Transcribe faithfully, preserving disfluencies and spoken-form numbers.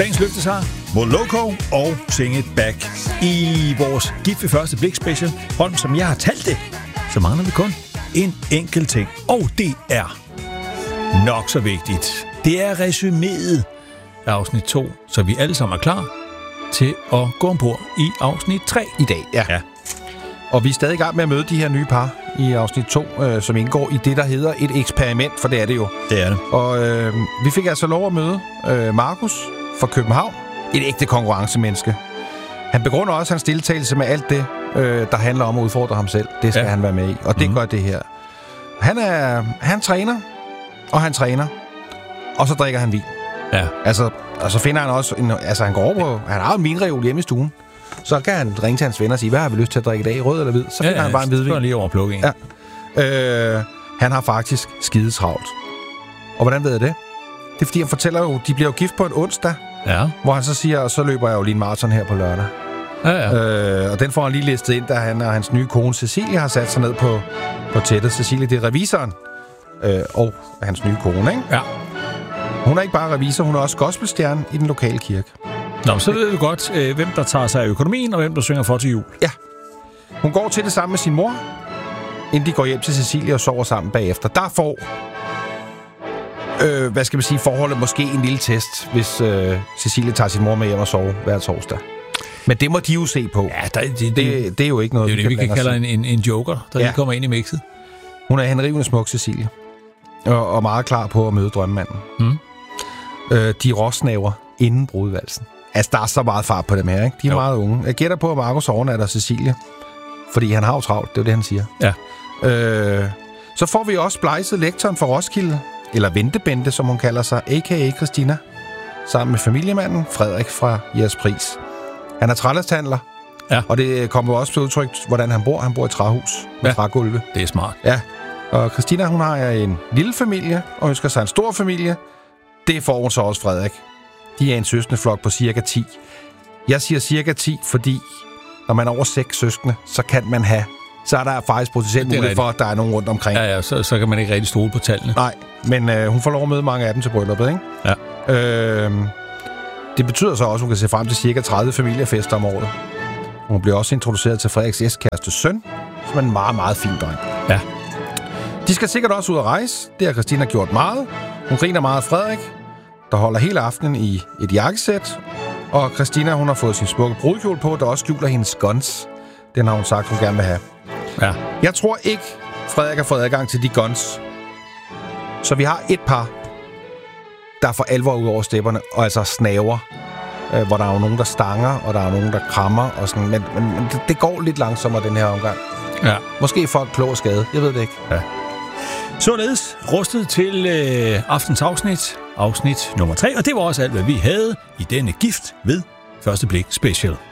Dagens løftesar, Moloko og Sing It Back. I vores Gift ved første blik special, Holm, som jeg har talt det, så mangler vi kun en enkelt ting. Og det er nok så vigtigt. Det er resuméet af afsnit to, så vi alle sammen er klar til at gå ombord i afsnit tre. I dag, ja. ja. Og vi er stadig i gang med at møde de her nye par i afsnit to, øh, som indgår i det, der hedder et eksperiment, for det er det jo. Det er det. Og øh, vi fik altså lov at møde øh, Markus fra København, et ægte konkurrencemenneske. Han begrunder også hans deltagelse med alt det, øh, der handler om at udfordre ham selv. Det skal ja. han være med i, og det mm. gør det her. Han er han træner, og han træner, og så drikker han vin. Ja. Altså, og så finder han også, en, altså han går over på, han har en vinreol hjemme i stuen. Så kan han ringe til hans venner og sige, hvad har vi lyst til at drikke i dag, rød eller hvid? Så finder ja, ja, han bare en hvidvin. Så lige over plukke en. Ja. Øh, han har faktisk skide travlt. Og hvordan ved jeg det? Det er fordi, han fortæller jo, de bliver jo gift på en onsdag, ja. hvor han så siger, og så løber jeg jo lige en maraton her på lørdag. Ja, ja. Øh, og den får han lige listet ind, da han og hans nye kone Cecilie har sat sig ned på, på tættet. Cecilie, det er revisoren øh, og hans nye kone, ikke? Ja. Hun er ikke bare revisor, hun er også gospelstjerne i den lokale kirke. Nå, så ved du godt, øh, hvem der tager sig af økonomien, og hvem der synger for til jul. Ja. Hun går til det sammen med sin mor, inden de går hjem til Cecilie og sover sammen bagefter. Der får, øh, hvad skal man sige, forholdet måske en lille test, hvis øh, Cecilie tager sin mor med hjem og sover hver torsdag. Men det må de jo se på. Ja, der, det, det, det, det er jo ikke noget, det er jo vi det, kan vi kan kalde en, en, en joker, der ja. lige kommer ind i mixet. Hun er henrivende smuk, Cecilie. Og, og meget klar på at møde drømmemanden. Mm. Øh, de råsnaver inden brudvalsen. Altså, der er så meget fart på dem her, ikke? De er jo. meget unge. Jeg gætter på, at Markus overnatter Cecilie. Fordi han har jo travlt, det er jo det, han siger. Ja. Øh, så får vi også splejset lektoren fra Roskilde, eller Ventebente, som hun kalder sig, a k a. Christina, sammen med familiemanden Frederik fra Jægerspris. Han er trælasthandler, ja. og det kommer også til udtrykt, hvordan han bor. Han bor i træhus med ja. trægulve. Det er smart. Ja, og Christina, hun har en lille familie, og ønsker sig en stor familie. Det får hun så også Frederik. De er en søskendeflok på cirka ti. Jeg siger cirka ti, fordi når man er over seks søskende, så kan man have... Så er der faktisk potentielt mulighed for, at der er nogen rundt omkring. Ja, ja, så, så kan man ikke rigtig stole på tallene. Nej, men øh, hun får lov at møde mange af dem til brylluppet, ikke? Ja. Øh, det betyder så også, at hun kan se frem til cirka tredive familiefester om året. Hun bliver også introduceret til Frederiks ekskæreste søn, som er en meget, meget fin dreng. Ja. De skal sikkert også ud at rejse. Det har Christina gjort meget. Hun griner meget af Frederik, der holder hele aftenen i et jakkesæt. Og Christina, hun har fået sin smukke brudkjole på, der også skjuler hendes guns. Den har hun sagt, hun gerne vil have. Ja. Jeg tror ikke, Frederik har fået adgang til de guns. Så vi har et par, der får alvor ud over stepperne, og altså snaver. Øh, hvor der er jo nogen, der stanger, og der er nogen, der krammer. Og sådan. Men, men, men det, det går lidt langsommere, den her omgang. Ja. Måske folk klog og skade. Jeg ved det ikke. Ja. Således rustet til øh, aftens afsnit, afsnit nummer tre, og det var også alt, hvad vi havde i denne Gift ved første blik special.